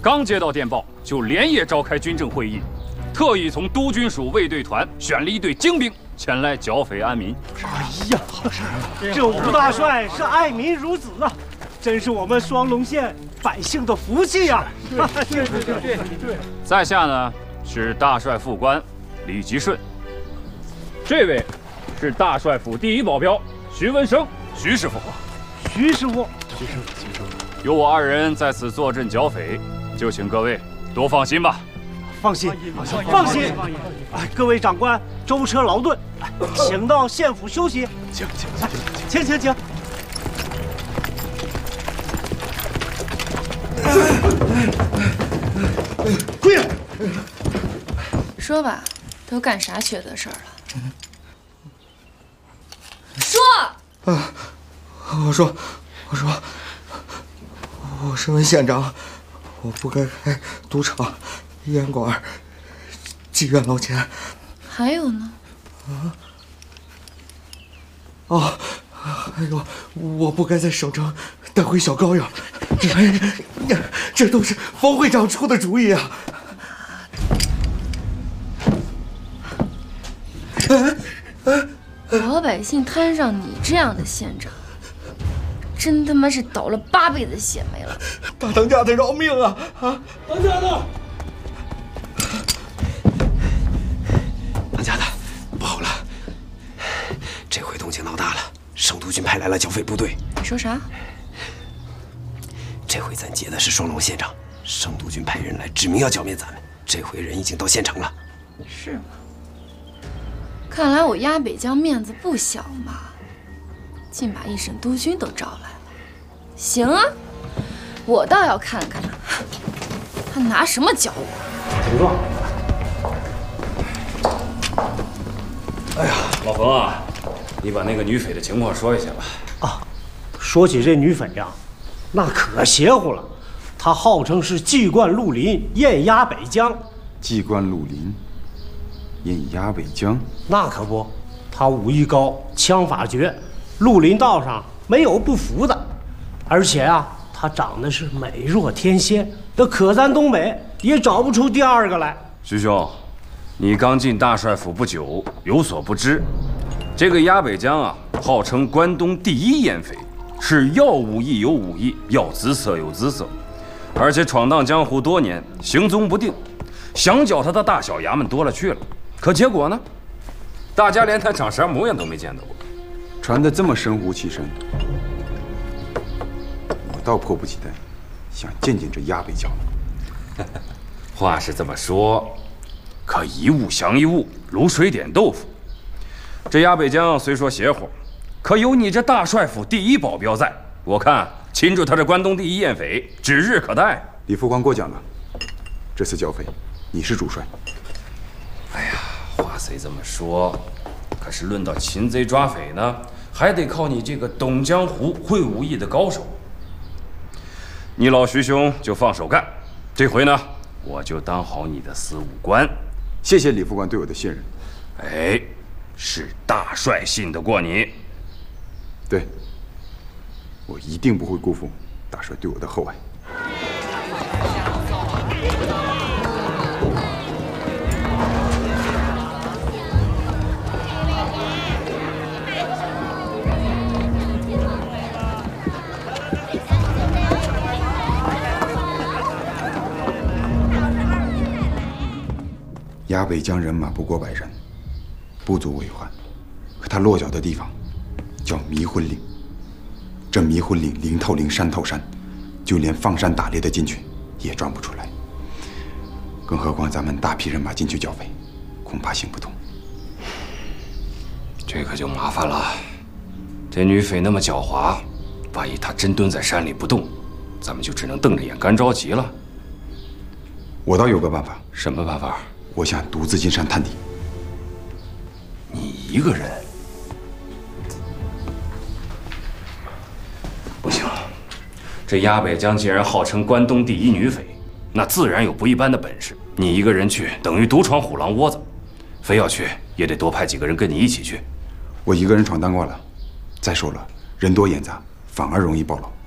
刚接到电报，就连夜召开军政会议，特意从督军署卫队团选了一队精兵前来剿匪安民。 哎呀，好事啊！这吴大帅是爱民如子啊，真是我们双龙县百姓的福气呀！对。 在下呢是大帅副官李吉顺，这位是大帅府第一保镖徐文生，徐师傅。 徐师傅， 有我二人在此坐镇剿匪，就请各位多放心吧。 放心。哎，各位长官舟车劳顿，请到县府休息。请。跪下！ 说吧，都干啥缺德事儿了？说。 我身为县长，我不该开赌场、烟馆、妓院捞钱。 还有呢？ 还有，我不该在省城带回小羔羊。这都是方会长出的主意啊！ 老百姓摊上你这样的县长，真他妈是倒了8辈子血霉了！ 大当家的饶命啊！ 当家的， 当家的，不好了，这回动静闹大了，省督军派来了剿匪部队。 你说啥？ 这回咱劫的是双龙县长，省督军派人来指明要剿灭咱们。这回人已经到县城了。 是吗？看来我鸭北江面子不小嘛，竟把一省督军都招来了。行啊，我倒要看看他拿什么剿我。 请坐。哎呀，老冯啊，你把那个女匪的情况说一下吧。 啊，说起这女匪呀，那可邪乎了。她号称是祭灌绿林，艳压北疆。 祭灌绿林，艳压北疆？ 那可不，她武艺高，枪法绝，绿林道上没有不服的。而且啊，她长得是美若天仙，那可咱东北也找不出第二个来。 徐兄，你刚进大帅府不久，有所不知，这个鸭北江啊，号称关东第一艳匪，是要武艺有武艺，要姿色有姿色，而且闯荡江湖多年，行踪不定，想剿他的大小衙门多了去了。可结果呢，大家连他长啥模样都没见到过。 传得这么神乎其神，我倒迫不及待，想见见这鸭北江。 话是这么说，可一物降一物，卤水点豆腐。这鸭北江虽说邪乎，可有你这大帅府第一保镖在，我看擒住他这关东第一艳匪指日可待。 李副官过奖了，这次剿匪，你是主帅。 哎呀，话虽这么说，可是论到擒贼抓匪呢，还得靠你这个懂江湖、会武艺的高手。你老徐兄就放手干，这回呢，我就当好你的司务官。 谢谢李副官对我的信任。 哎，是大帅信得过你。 对，我一定不会辜负大帅对我的厚爱。鸭北江人马不过100人，不足为患。可他落脚的地方叫迷魂岭，这迷魂岭岭透岭山透山，就连放山打猎的进去也转不出来。更何况咱们大批人马进去剿匪，恐怕行不通。 这可就麻烦了。这女匪那么狡猾，万一她真蹲在山里不动，咱们就只能瞪着眼干着急了。 我倒有个办法。 什么办法？ 我想独自进山探底。 你一个人？不行，这鸭北江既然号称关东第一女匪，那自然有不一般的本事。你一个人去，等于独闯虎狼窝子。非要去，也得多派几个人跟你一起去。 我一个人闯荡过了，再说了，人多眼杂，反而容易暴露。